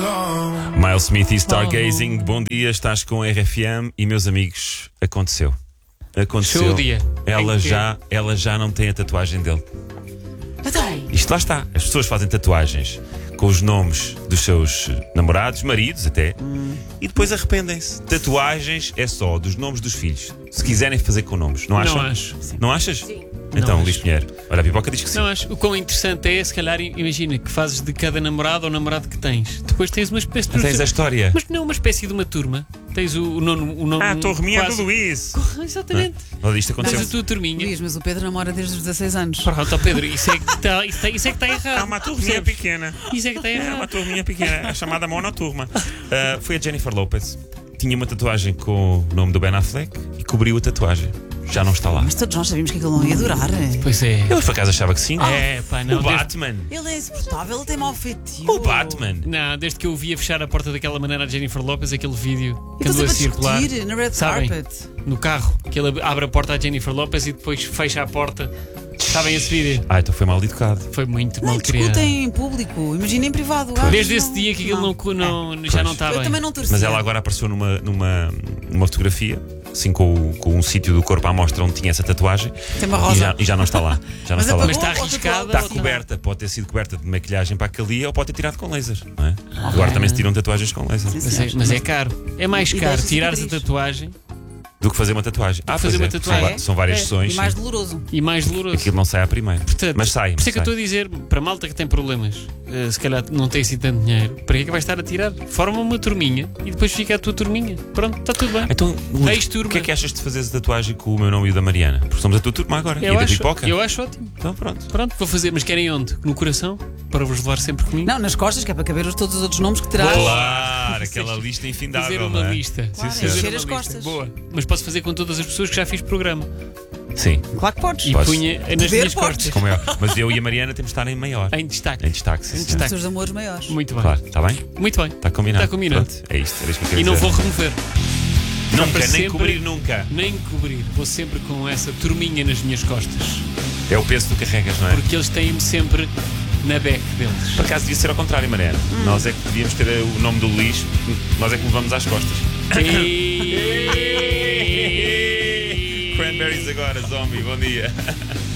Miles Smith e Stargazing. Bom dia, estás com a RFM e, meus amigos, aconteceu. Show o dia. Ela já não tem a tatuagem dele. Isto lá está. As pessoas fazem tatuagens com os nomes dos seus namorados, maridos até, e depois arrependem-se. Tatuagens é só dos nomes dos filhos. Se quiserem fazer com nomes, não acham? Não acho. Não achas? Sim. Então, Não Luís Pinheiro. Olha, a Pipoca diz que sim. Não acho. O quão interessante é, se calhar, imagina que fazes de cada namorado ou namorado que tens. Depois tens uma espécie de. Tens a história. Mas não, uma espécie de uma turma. Tens o nome. A turminha quase... do Luís. Exatamente. Olha, isto Tens aconteceu. a tua turminha. Luís, mas o Pedro namora desde os 16 anos. Pronto, ó Pedro, isso é que está errado. É uma turminha Percebes? pequena. Isso é que está É uma errado. turminha pequena, a chamada monoturma. Foi a Jennifer Lopez. Tinha uma tatuagem com o nome do Ben Affleck e cobriu a tatuagem. Já não está lá. Mas todos nós sabíamos que aquilo não ia durar. Pois é. Eu por acaso achava que sim. É, pá, não. O Batman. Ele é insuportável, ele tem mau feitio. O Batman. Não, desde que eu vi a fechar a porta daquela maneira a Jennifer Lopez, aquele vídeo que Então andou a sempre a circular. discutir na red Sabem? carpet. No carro, que ele abre a porta à Jennifer Lopez e depois fecha a porta. Sabem esse vídeo? Então foi mal educado. Foi muito Não mal criado. discutem em público, imagina em privado. Desde esse dia que aquilo já não está Eu bem. também não torcia. Mas ela agora apareceu numa fotografia, assim com um sítio do corpo à mostra onde tinha essa tatuagem. Tem uma rosa. E já não está lá. Já não Mas está lá. Mas está Ou arriscada. Está tatuou, coberta, pode ter sido coberta de maquilhagem para aquele ou pode ter tirado com laser, não é? Agora também se tiram tatuagens com laser. Mas é caro. É mais E caro deixa tirares a cicatriz. tatuagem Do que fazer uma tatuagem. fazer pois uma é. tatuagem. São várias É. sessões. E mais sim. doloroso. e mais doloroso. Aquilo não sai à primeira. Portanto, Mas sai. Por isso é que eu sai. estou a dizer, para a malta que tem problemas, se calhar não tem assim tanto dinheiro, para que é que vais estar a tirar? Forma uma turminha e depois fica a tua turminha. Pronto, está tudo bem. Então, Luís, Ex-turma. o que é que achas de fazeres a tatuagem com o meu nome e o da Mariana? Porque somos a tua turma agora. Eu e da acho, Pipoca. eu acho ótimo. Então pronto. Pronto, vou fazer, mas querem onde? No coração? Para vos levar sempre comigo? Não, nas costas, que é para caber todos os outros nomes que terá. Claro, aquela lista infindável. Fazer não uma é? lista. Claro, Sim, encher Fazer as uma lista. costas. Boa. Mas posso fazer com todas as pessoas que já fiz programa. Sim, Claro que podes. E Podes. punha nas Poder minhas podes. costas. como é. Mas eu e a Mariana temos de estar em maior. Em destaque. Em destaque, sim, Em senhor. destaque. Os teus amores maiores. Muito bem. Claro, está bem? Muito bem. Está combinado. Está combinado. Pronto, é isto. Era isto que eu queria E não dizer. vou remover. Nunca, para nem sempre. cobrir nunca. Nem cobrir. Vou sempre com essa turminha nas minhas costas. É o peso que tu carregas, não é? Porque eles têm-me sempre na beck deles. Por acaso devia ser ao contrário, Mariana. Nós é que devíamos ter o nome do Luís, nós é que levamos às costas. E... Cranberries agora, zombie, bom dia.